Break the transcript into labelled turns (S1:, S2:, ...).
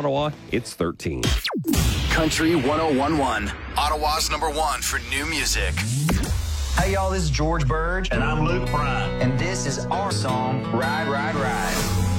S1: Ottawa, it's 13.
S2: Country 101.1, Ottawa's #1 for new music.
S3: Hey, y'all, this is George Burge.
S4: And I'm Luke Bryan.
S3: And this is our song.